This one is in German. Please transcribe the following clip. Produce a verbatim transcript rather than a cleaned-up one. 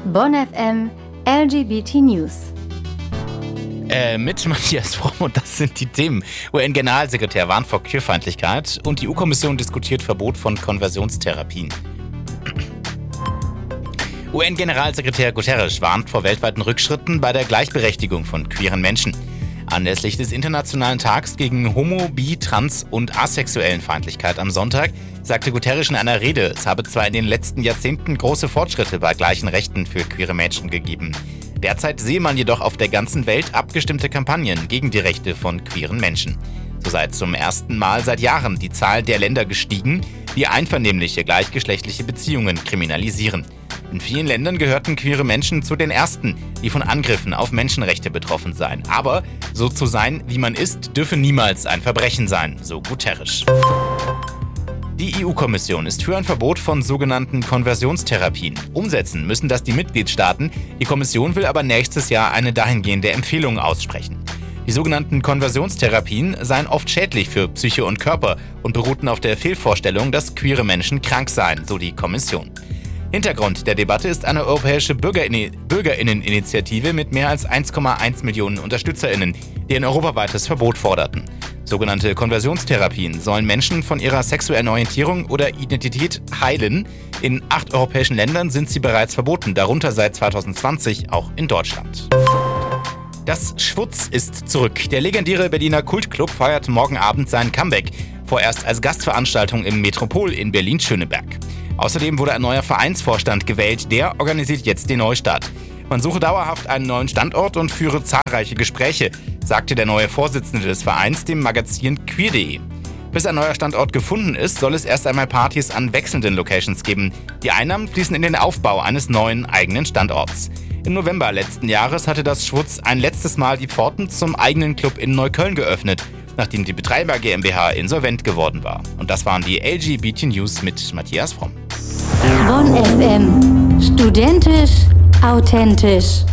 Bonn F M L G B T News. Äh, mit Matthias Fromm, und das sind die Themen. U N-Generalsekretär warnt vor Queerfeindlichkeit und die E U-Kommission diskutiert Verbot von Konversionstherapien. U N-Generalsekretär Guterres warnt vor weltweiten Rückschritten bei der Gleichberechtigung von queeren Menschen. Anlässlich des Internationalen Tags gegen Homo-, Bi-, Trans- und asexuellen Feindlichkeit am Sonntag sagte Guterres in einer Rede, es habe zwar in den letzten Jahrzehnten große Fortschritte bei gleichen Rechten für queere Menschen gegeben. Derzeit sehe man jedoch auf der ganzen Welt abgestimmte Kampagnen gegen die Rechte von queeren Menschen. So sei zum ersten Mal seit Jahren die Zahl der Länder gestiegen, die einvernehmliche gleichgeschlechtliche Beziehungen kriminalisieren. In vielen Ländern gehörten queere Menschen zu den ersten, die von Angriffen auf Menschenrechte betroffen seien. Aber so zu sein, wie man ist, dürfe niemals ein Verbrechen sein, so Guterres. Die E U-Kommission ist für ein Verbot von sogenannten Konversionstherapien. Umsetzen müssen das die Mitgliedstaaten. Die Kommission will aber nächstes Jahr eine dahingehende Empfehlung aussprechen. Die sogenannten Konversionstherapien seien oft schädlich für Psyche und Körper und beruhten auf der Fehlvorstellung, dass queere Menschen krank seien, so die Kommission. Hintergrund der Debatte ist eine europäische Bürgerin- Bürgerinneninitiative mit mehr als eins Komma eins Millionen UnterstützerInnen, die ein europaweites Verbot forderten. Sogenannte Konversionstherapien sollen Menschen von ihrer sexuellen Orientierung oder Identität heilen. In acht europäischen Ländern sind sie bereits verboten, darunter seit zwanzig zwanzig auch in Deutschland. Das Schwutz ist zurück. Der legendäre Berliner Kultclub feiert morgen Abend sein Comeback, vorerst als Gastveranstaltung im Metropol in Berlin-Schöneberg. Außerdem wurde ein neuer Vereinsvorstand gewählt, der organisiert jetzt den Neustart. Man suche dauerhaft einen neuen Standort und führe zahlreiche Gespräche, sagte der neue Vorsitzende des Vereins dem Magazin queer punkt de. Bis ein neuer Standort gefunden ist, soll es erst einmal Partys an wechselnden Locations geben. Die Einnahmen fließen in den Aufbau eines neuen eigenen Standorts. Im November letzten Jahres hatte das Schwutz ein letztes Mal die Pforten zum eigenen Club in Neukölln geöffnet, nachdem die Betreiber GmbH insolvent geworden war. Und das waren die L G B T News mit Matthias Fromm. Bonn F M. Studentisch, authentisch.